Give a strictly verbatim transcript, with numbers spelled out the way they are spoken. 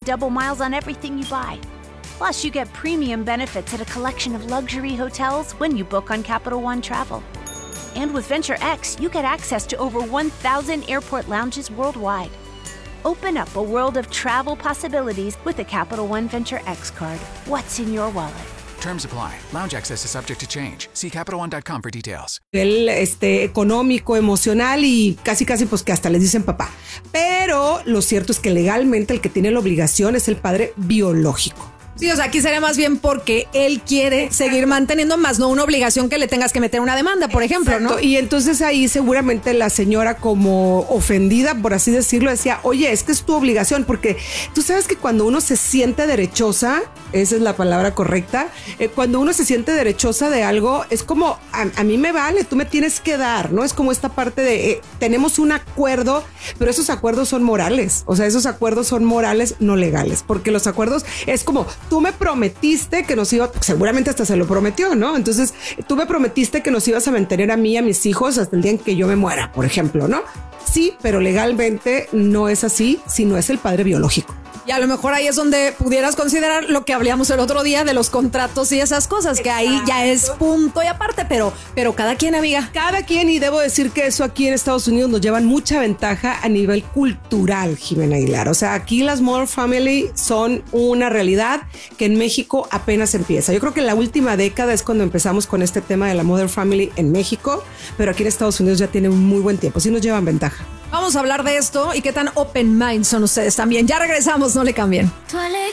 double miles on everything you buy. Plus, you get premium benefits at a collection of luxury hotels when you book on Capital One Travel. And with Venture X, you get access to over one thousand airport lounges worldwide. Open up a world of travel possibilities with the Capital One Venture X card. What's in your wallet? Terms apply. Lounge access is subject to change. See Capital One dot com for details. El, este, económico, emocional y casi casi pues que hasta les dicen papá. Pero lo cierto es que legalmente el que tiene la obligación es el padre biológico. Sí, o sea, aquí sería más bien porque él quiere seguir manteniendo, más no una obligación que le tengas que meter una demanda, por ejemplo, Exacto. ¿no? Y entonces ahí seguramente la señora, como ofendida, por así decirlo, decía, oye, es que es tu obligación, porque tú sabes que cuando uno se siente derechosa, esa es la palabra correcta, eh, cuando uno se siente derechosa de algo, es como, a, a mí me vale, tú me tienes que dar, ¿no? Es como esta parte de, eh, tenemos un acuerdo, pero esos acuerdos son morales, o sea, esos acuerdos son morales, no legales, porque los acuerdos es como, tú me prometiste que nos iba, seguramente hasta se lo prometió, ¿no? Entonces, tú me prometiste que nos ibas a mantener a mí y a mis hijos hasta el día en que yo me muera, por ejemplo, ¿no? Sí, pero legalmente no es así, sino es el padre biológico. Y a lo mejor ahí es donde pudieras considerar lo que hablamos el otro día de los contratos y esas cosas, que ahí ya es punto y aparte, pero, pero cada quien, amiga. Cada quien, y debo decir que eso aquí en Estados Unidos nos llevan mucha ventaja a nivel cultural, Jimena Aguilar. O sea, aquí las Modern Family son una realidad que en México apenas empieza. Yo creo que en la última década es cuando empezamos con este tema de la Modern Family en México, pero aquí en Estados Unidos ya tiene un muy buen tiempo. Sí nos llevan ventaja. Vamos a hablar de esto y qué tan open mind son ustedes también. Ya regresamos, no le cambien.